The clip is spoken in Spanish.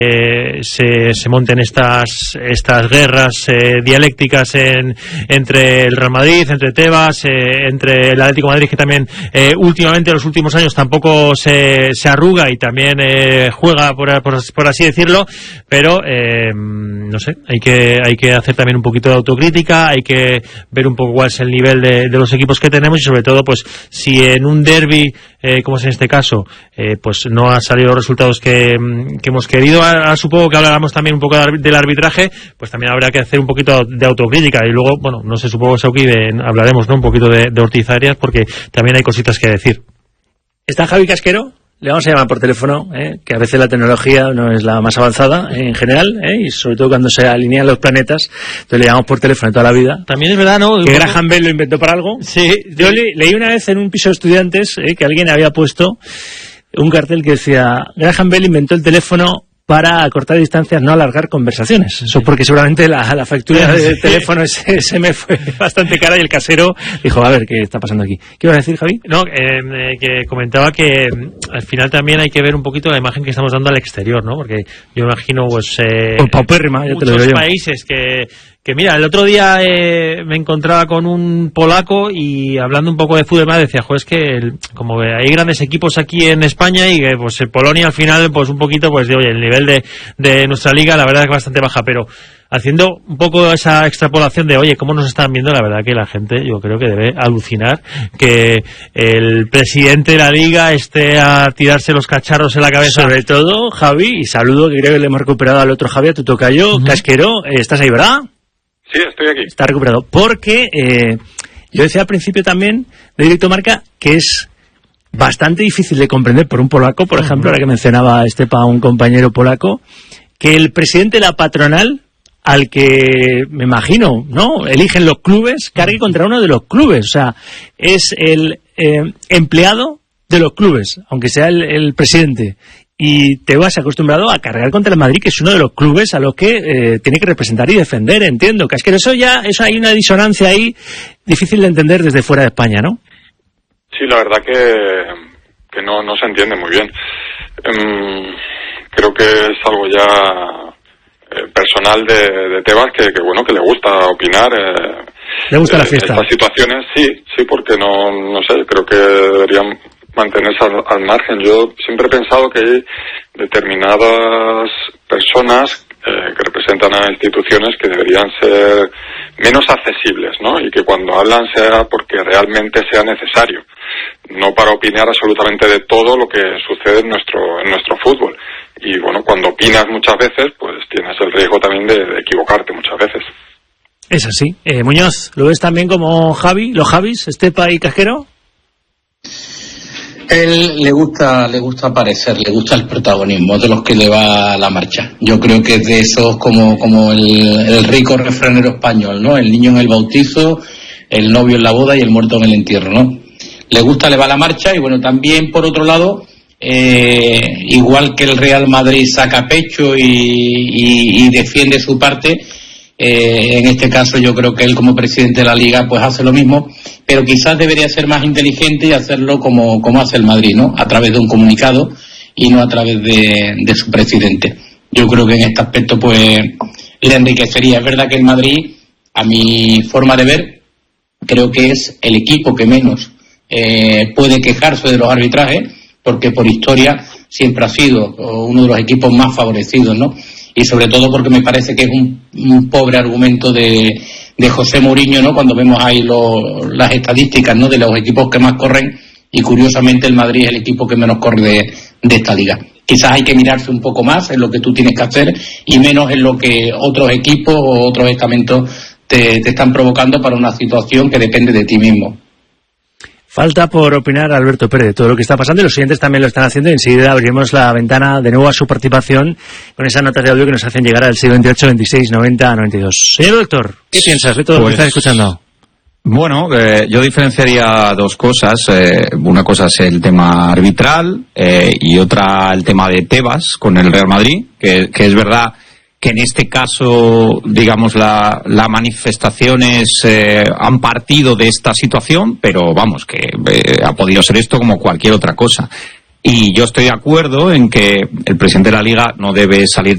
se monten estas guerras dialécticas entre el Real Madrid, entre Tebas, entre el Atlético de Madrid, que también últimamente en los últimos años tampoco se arruga y también juega por así decirlo, pero no sé, hay que hacer también un poquito de autocrítica, hay que ver un poco cuál es el nivel de los equipos que tenemos y sobre todo pues si en un derbi como es en este caso pues no han salido los resultados que hemos querido. Ahora supongo que hablaremos también un poco del arbitraje, pues también habrá que hacer un poquito de autocrítica y luego, bueno, no sé, supongo Sauki, hablaremos, ¿no?, un poquito de Ortiz Arias porque también hay cositas que decir. ¿Está Javi Casquero? Le vamos a llamar por teléfono, que a veces la tecnología no es la más avanzada en general, y sobre todo cuando se alinean los planetas, entonces le llamamos por teléfono toda la vida. También es verdad, ¿no?, que Graham Bell lo inventó para algo. Sí. Yo leí una vez en un piso de estudiantes que alguien había puesto un cartel que decía: Graham Bell inventó el teléfono para acortar distancias, no alargar conversaciones. Eso porque seguramente la factura de teléfono se me fue bastante cara y el casero dijo, a ver, ¿qué está pasando aquí? ¿Qué ibas a decir, Javi? No, que comentaba que al final también hay que ver un poquito la imagen que estamos dando al exterior, ¿no? Porque yo imagino, pues paupérrima, ya te lo digo yo. Países que mira, el otro día me encontraba con un polaco y hablando un poco de fútbol, decía, joder, es que como hay grandes equipos aquí en España y que pues Polonia al final pues un poquito pues de, oye, el nivel de nuestra liga la verdad es que bastante baja, pero haciendo un poco esa extrapolación de, oye, cómo nos están viendo, la verdad que la gente yo creo que debe alucinar que el presidente de la liga esté a tirarse los cacharros en la cabeza. Sobre todo, Javi, y saludo, que creo que le hemos recuperado al otro Javi, a tu tocayo, Casquero, ¿estás ahí, verdad? Sí, estoy aquí. Está recuperado. Porque yo decía al principio también de Directo Marca que es bastante difícil de comprender por un polaco, por ejemplo, ahora que mencionaba Estepa, un compañero polaco, que el presidente de la patronal, al que me imagino, ¿no?, eligen los clubes, cargue contra uno de los clubes. O sea, es el empleado de los clubes, aunque sea el presidente. Y te vas acostumbrado a cargar contra el Madrid, que es uno de los clubes a los que tiene que representar y defender, entiendo. Que es que eso hay una disonancia ahí difícil de entender desde fuera de España, ¿no? Sí, la verdad que no se entiende muy bien. Creo que es algo ya personal de Tebas que bueno, que le gusta opinar. ¿Le gusta la fiesta? Estas situaciones, sí, porque no sé, creo que deberían mantenerse al margen. Yo siempre he pensado que hay determinadas personas que representan a instituciones que deberían ser menos accesibles, ¿no? Y que cuando hablan sea porque realmente sea necesario, no para opinar absolutamente de todo lo que sucede en nuestro fútbol. Y bueno, cuando opinas muchas veces, pues tienes el riesgo también de equivocarte muchas veces. Es así. Muñoz, ¿lo ves también como Javi, los Javis, Estepa y Casquero? Él le gusta aparecer, le gusta el protagonismo, de los que le va la marcha. Yo creo que es de esos como el rico refranero español, ¿no? El niño en el bautizo, el novio en la boda y el muerto en el entierro, ¿no? Le gusta, le va la marcha y bueno, también por otro lado, igual que el Real Madrid saca pecho y defiende su parte, en este caso yo creo que él como presidente de la Liga pues hace lo mismo, pero quizás debería ser más inteligente y hacerlo como hace el Madrid, ¿no? A través de un comunicado y no a través de su presidente. Yo creo que en este aspecto pues le enriquecería. Es verdad que el Madrid, a mi forma de ver, creo que es el equipo que menos puede quejarse de los arbitrajes, porque por historia siempre ha sido uno de los equipos más favorecidos, ¿no? Y sobre todo porque me parece que es un pobre argumento de José Mourinho, ¿no? Cuando vemos ahí las estadísticas, ¿no?, de los equipos que más corren, y curiosamente el Madrid es el equipo que menos corre de esta liga. Quizás hay que mirarse un poco más en lo que tú tienes que hacer y menos en lo que otros equipos o otros estamentos te están provocando para una situación que depende de ti mismo. Falta por opinar Alberto Pérez de todo lo que está pasando y los siguientes también lo están haciendo, y enseguida abriremos la ventana de nuevo a su participación con esas notas de audio que nos hacen llegar al 628 26 90 92. Señor doctor, ¿qué piensas de todo lo que estás escuchando? Bueno, yo diferenciaría dos cosas. Una cosa es el tema arbitral y otra el tema de Tebas con el Real Madrid, que es verdad que en este caso, digamos, las manifestaciones han partido de esta situación, pero vamos, que ha podido ser esto como cualquier otra cosa. Y yo estoy de acuerdo en que el presidente de la Liga no debe salir